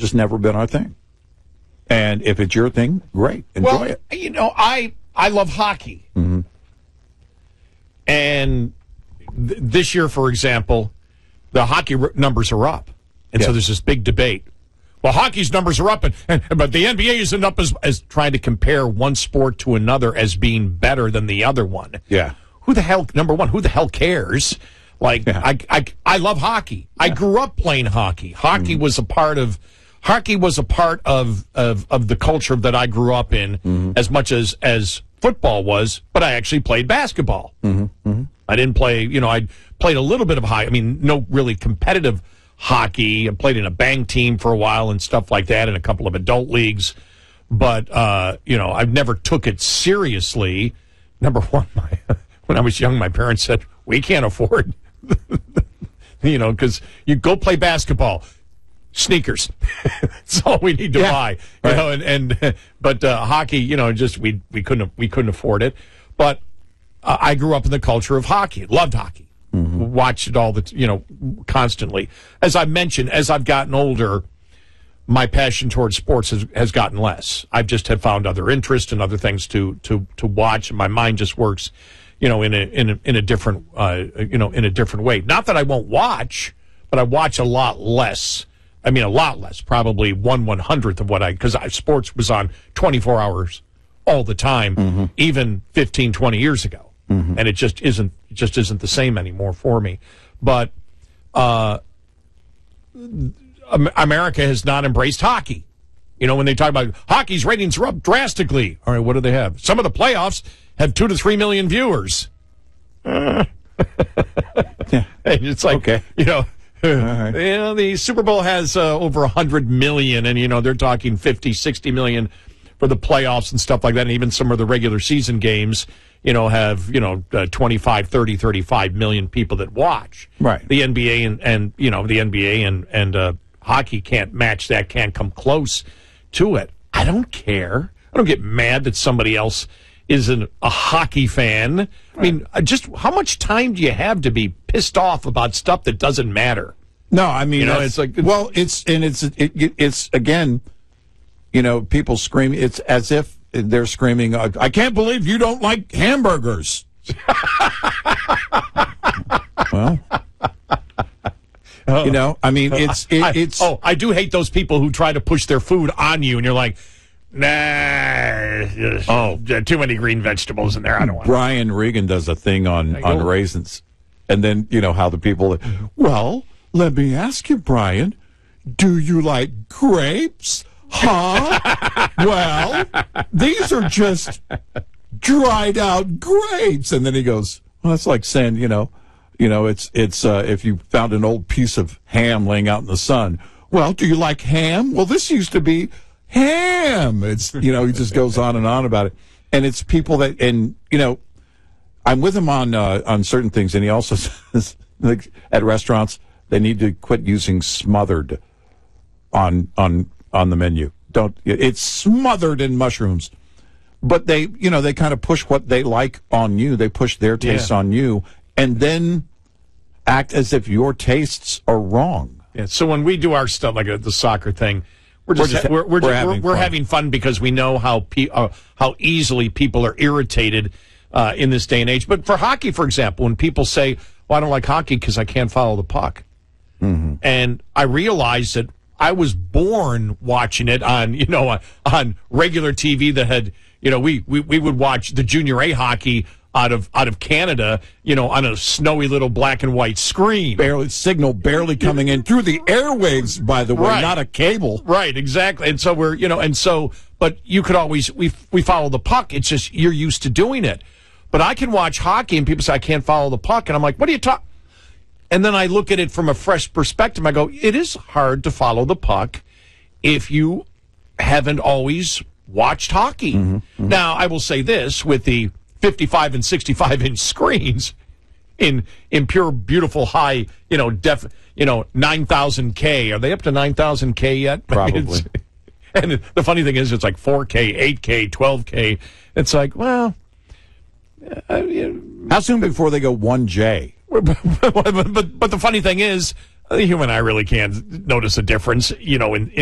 just never been our thing. And if it's your thing, great. Enjoy it. You know, I love hockey. Mm-hmm. And this year, for example, the hockey numbers are up. And so there's this big debate. Well, hockey's numbers are up, but the NBA isn't up as trying to compare one sport to another as being better than the other one. Yeah. Number one, who the hell cares? Like, I love hockey. Yeah. I grew up playing hockey. Hockey was a part of the culture that I grew up in as much as football was, but I actually played basketball. I didn't play, I played a little bit of hockey. I mean, no really competitive hockey. I played in a bang team for a while and stuff like that in a couple of adult leagues. But, I've never took it seriously. Number one, when I was young, my parents said, we can't afford, because you go play basketball. Sneakers. That's all we need to buy. Right. But hockey, just we couldn't afford it. But I grew up in the culture of hockey. Loved hockey. Watched it all constantly. As I mentioned, as I've gotten older, my passion towards sports has gotten less. I've just have found other interests and other things to watch, and my mind just works, in a different in a different way. Not that I won't watch, but I watch a lot less. I mean, a lot less, probably 1/100th of what because sports was on 24 hours all the time, even 15, 20 years ago. And it just isn't the same anymore for me. But America has not embraced hockey. When they talk about hockey's ratings are up drastically. All right, what do they have? Some of the playoffs have 2 to 3 million viewers. It's like, okay. Right. The Super Bowl has over 100 million, and, they're talking 50, 60 million for the playoffs and stuff like that. And even some of the regular season games, have, 25, 30, 35 million people that watch. Right. The NBA and the NBA and hockey can't match that, can't come close to it. I don't care. I don't get mad that somebody else isn't a hockey fan. Right. I mean, just how much time do you have to be pissed off about stuff that doesn't matter? No, I mean, it's like, it's again, people scream. It's as if they're screaming, I can't believe you don't like hamburgers. Well, I mean, it's. I do hate those people who try to push their food on you, and you're like, nah, too many green vegetables in there. I don't want. Brian Regan does a thing on raisins, and then how the people. Well, let me ask you, Brian, do you like grapes? Huh? Well, these are just dried out grapes. And then he goes, well, that's like saying, it's if you found an old piece of ham laying out in the sun. Well, do you like ham? Well, this used to be ham. It's, he just goes on and on about it. And it's people that, I'm with him on certain things. And he also says, like, at restaurants, they need to quit using smothered on the menu. It's smothered in mushrooms. But they kind of push what they like on you. They push their tastes on you and then act as if your tastes are wrong. Yeah. So when we do our stuff like the soccer thing, we're having fun because we know how easily people are irritated in this day and age. But for hockey, for example, when people say, well, I don't like hockey because I can't follow the puck. And I realized that I was born watching it on regular TV that had, we would watch the Junior A hockey out of Canada, on a snowy little black and white screen. Signal barely coming in through the airwaves, by the way, right. Not a cable. Right, exactly. And so but you could always, we follow the puck. It's just, you're used to doing it. But I can watch hockey and people say, I can't follow the puck. And I'm like, what are you talking? And then I look at it from a fresh perspective. I go, it is hard to follow the puck if you haven't always watched hockey. Now, I will say this, with the 55 and 65-inch screens in pure, beautiful, high, 9,000K. Are they up to 9,000K yet? Probably. And the funny thing is, it's like 4K, 8K, 12K. It's like, well... how soon before they go 1J? But the funny thing is, you and I really can't notice a difference, in